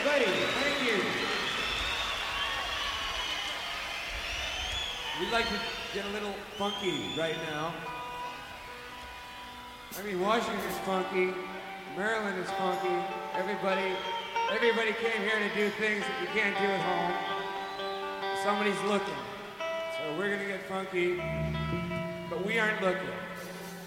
everybody. Thank you. We'd like to get a little funky right now. I mean, Washington's funky. Maryland is funky. Everybody came here to do things that you can't do at home. Somebody's looking. So we're gonna get funky, but we aren't looking.